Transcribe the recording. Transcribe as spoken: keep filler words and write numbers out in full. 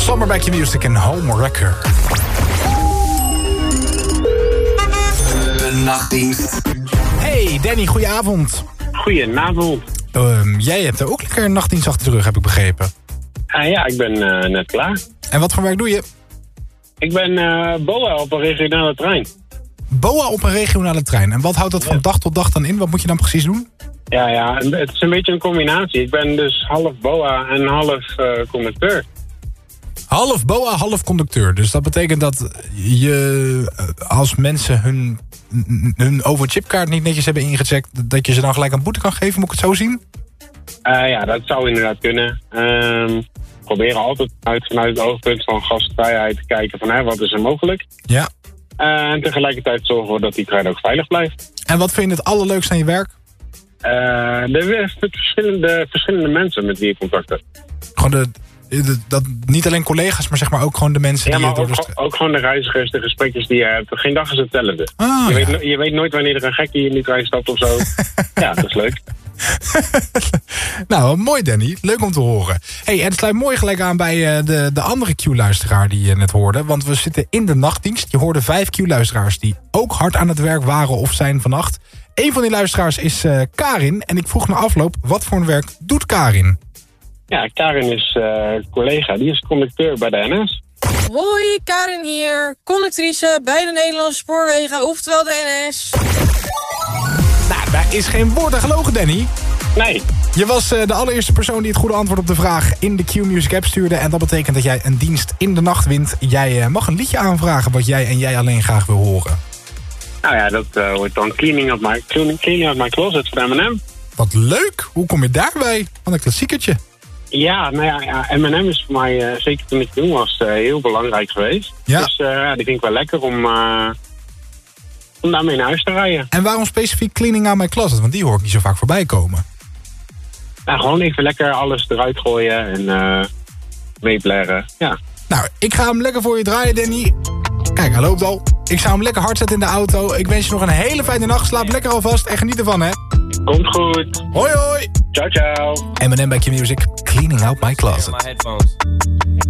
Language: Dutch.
Summer Back Your Music en Home Wrecker. De nachtdienst. Hey Danny, goedenavond. Goedenavond. Um, jij hebt er ook lekker een nachtdienst achter de rug, heb ik begrepen. Uh, ja, ik ben uh, net klaar. En wat voor werk doe je? Ik ben uh, B O A op een regionale trein. B O A op een regionale trein. En wat houdt dat van ja. dag tot dag dan in? Wat moet je dan precies doen? Ja, ja, het is een beetje een combinatie. Ik ben dus half B O A en half uh, conducteur. Half B O A, half conducteur. Dus dat betekent dat je, als mensen hun, hun overchipkaart niet netjes hebben ingecheckt, dat je ze dan gelijk een boete kan geven? Moet ik het zo zien? Uh, ja, dat zou inderdaad kunnen. Um, we proberen altijd uit, vanuit het oogpunt van gastvrijheid te kijken van hè, wat is er mogelijk. Ja. Uh, en tegelijkertijd zorgen we dat die trein ook veilig blijft. En wat vind je het allerleukste aan je werk? Uh, de, de verschillende, verschillende mensen met wie je contact hebt. Gewoon de... Dat, niet alleen collega's, maar zeg maar ook gewoon de mensen ja, die... Ja, maar je ook, door de... ook gewoon de reizigers, de gesprekjes die je hebt. Geen dag is hetzelfde. Ah, je, ja. weet, je weet nooit wanneer er een gekkie in die trein stapt of zo. Ja, dat is leuk. Nou, mooi Danny. Leuk om te horen. Hey, en het sluit mooi gelijk aan bij uh, de, de andere Q-luisteraar die je net hoorde. Want we zitten in de nachtdienst. Je hoorde vijf Q-luisteraars die ook hard aan het werk waren of zijn vannacht. Eén van die luisteraars is uh, Karin. En ik vroeg na afloop, wat voor een werk doet Karin? Ja, Karin is uh, collega. Die is conducteur bij de N S. Hoi, Karin hier. Conductrice bij de Nederlandse Spoorwegen, oftewel de N S. Nou, daar is geen woord aan gelogen, Danny. Nee. Je was uh, de allereerste persoon die het goede antwoord op de vraag in de Q-Music app stuurde. En dat betekent dat jij een dienst in de nacht wint. Jij uh, mag een liedje aanvragen wat jij en jij alleen graag wil horen. Nou ja, dat uh, wordt dan Cleaning Out My, cleaning out my Closet van M en M. Wat leuk. Hoe kom je daarbij? Wat een klassiekertje. Ja, nou ja, ja M en M is voor mij, uh, zeker toen ik jong was, uh, heel belangrijk geweest. Ja. Dus uh, ja, die vind ik wel lekker om, uh, om daarmee naar huis te rijden. En waarom specifiek Cleaning Out My Closet? Want die hoor ik niet zo vaak voorbij komen. Nou, gewoon even lekker alles eruit gooien en uh, meeblaren, ja. Nou, ik ga hem lekker voor je draaien, Danny. Kijk, hij loopt al. Ik zou hem lekker hard zetten in de auto. Ik wens je nog een hele fijne nacht. Slaap lekker alvast en geniet ervan, hè. Komt goed. Hoi, hoi. Ciao, ciao. M en M bij Q-Music. Cleaning Out My Closet. My headphones.